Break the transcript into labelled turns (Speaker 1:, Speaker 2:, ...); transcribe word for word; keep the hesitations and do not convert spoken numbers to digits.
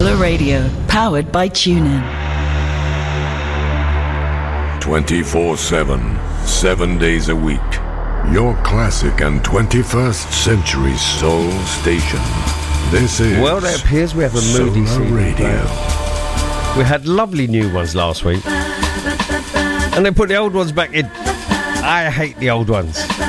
Speaker 1: Radio, powered by TuneIn.
Speaker 2: twenty-four seven, seven days a week. Your classic and twenty-first century soul station. This is
Speaker 3: Well, it appears we have a moody
Speaker 2: Solar Radio.
Speaker 3: We had lovely new ones last week, and they put the old ones back in. I hate the old ones.